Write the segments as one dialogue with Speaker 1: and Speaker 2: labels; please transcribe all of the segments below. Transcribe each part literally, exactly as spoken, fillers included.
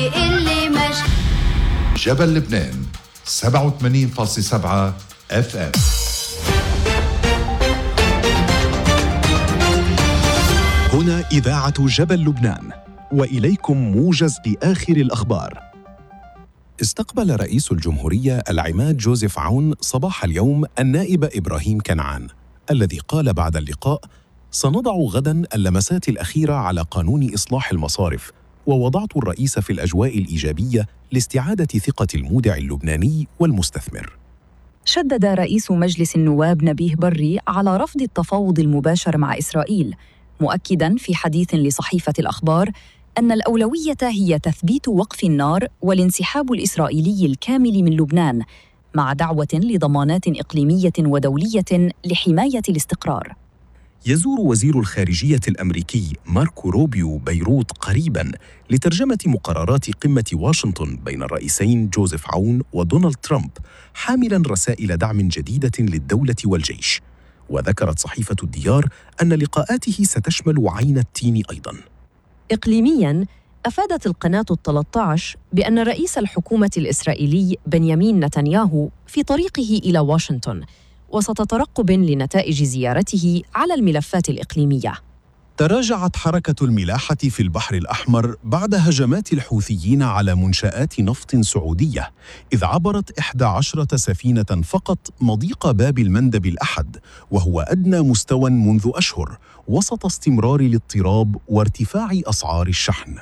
Speaker 1: اللي مش
Speaker 2: جبل لبنان سبعة وثمانين فاصلة سبعة اف ام.
Speaker 3: هنا إذاعة جبل لبنان، وإليكم موجز لآخر الأخبار. استقبل رئيس الجمهورية العماد جوزيف عون صباح اليوم النائب إبراهيم كنعان، الذي قال بعد اللقاء: سنضع غداً اللمسات الأخيرة على قانون إصلاح المصارف، ووضعت الرئيس في الأجواء الإيجابية لاستعادة ثقة المودع اللبناني والمستثمر.
Speaker 4: شدد رئيس مجلس النواب نبيه بري على رفض التفاوض المباشر مع إسرائيل، مؤكداً في حديث لصحيفة الأخبار أن الأولوية هي تثبيت وقف النار والانسحاب الإسرائيلي الكامل من لبنان، مع دعوة لضمانات إقليمية ودولية لحماية الاستقرار.
Speaker 3: يزور وزير الخارجية الأمريكي ماركو روبيو بيروت قريباً لترجمة مقررات قمة واشنطن بين الرئيسين جوزيف عون ودونالد ترامب، حاملاً رسائل دعم جديدة للدولة والجيش. وذكرت صحيفة الديار أن لقاءاته ستشمل عين التين أيضاً.
Speaker 4: إقليمياً، أفادت القناة الثلاثة عشر بأن رئيس الحكومة الإسرائيلي بنيامين نتنياهو في طريقه إلى واشنطن، وسط ترقب لنتائج زيارته على الملفات الإقليمية.
Speaker 3: تراجعت حركة الملاحة في البحر الأحمر بعد هجمات الحوثيين على منشآت نفط سعودية، إذ عبرت إحدى عشرة سفينة فقط مضيق باب المندب الأحد، وهو أدنى مستوى منذ أشهر، وسط استمرار الاضطراب وارتفاع أسعار الشحن.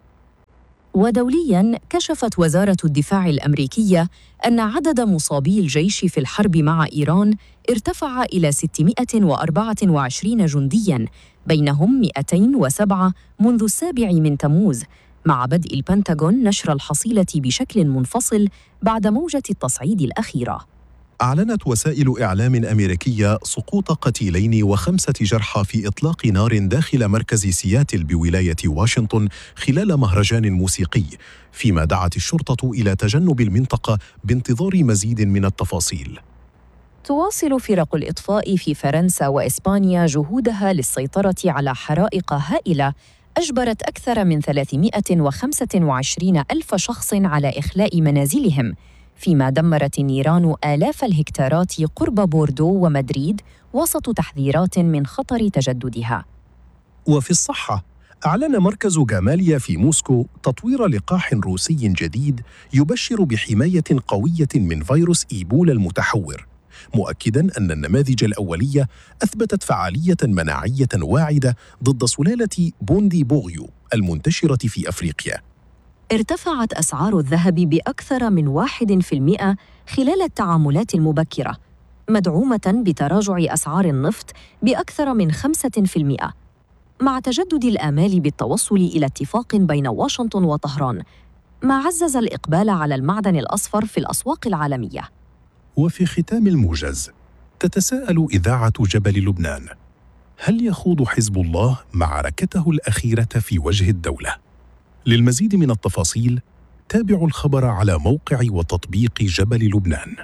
Speaker 4: ودولياً، كشفت وزارة الدفاع الأمريكية أن عدد مصابي الجيش في الحرب مع إيران ارتفع إلى ستمائة وأربعة وعشرين جندياً، بينهم مئتين وسبعة منذ السابع من تموز، مع بدء البنتاغون نشر الحصيلة بشكل منفصل بعد موجة التصعيد الأخيرة.
Speaker 3: أعلنت وسائل إعلام أمريكية سقوط قتيلين وخمسة جرحى في إطلاق نار داخل مركز سياتل بولاية واشنطن خلال مهرجان موسيقي، فيما دعت الشرطة إلى تجنب المنطقة بانتظار مزيد من التفاصيل.
Speaker 4: تواصل فرق الإطفاء في فرنسا وإسبانيا جهودها للسيطرة على حرائق هائلة أجبرت أكثر من ثلاثمائة وخمسة وعشرين ألف شخص على إخلاء منازلهم، فيما دمرت النيران آلاف الهكتارات قرب بوردو ومدريد وسط تحذيرات من خطر تجددها.
Speaker 3: وفي الصحة، أعلن مركز جاماليا في موسكو تطوير لقاح روسي جديد يبشر بحماية قوية من فيروس إيبولا المتحور، مؤكداً أن النماذج الأولية أثبتت فعالية مناعية واعدة ضد سلالة بوندي بوغيو المنتشرة في أفريقيا.
Speaker 4: ارتفعت أسعار الذهب بأكثر من واحد في المئة خلال التعاملات المبكرة، مدعومة بتراجع أسعار النفط بأكثر من خمسة في المئة، مع تجدد الآمال بالتوصل إلى اتفاق بين واشنطن وطهران، ما عزز الإقبال على المعدن الأصفر في الأسواق العالمية.
Speaker 3: وفي ختام الموجز، تتساءل إذاعة جبل لبنان: هل يخوض حزب الله معركته الأخيرة في وجه الدولة؟ للمزيد من التفاصيل تابعوا الخبر على موقع وتطبيق جبل لبنان.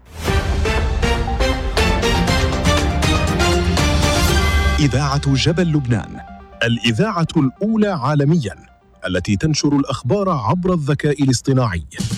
Speaker 3: إذاعة جبل لبنان، الإذاعة الأولى عالمياً التي تنشر الأخبار عبر الذكاء الاصطناعي.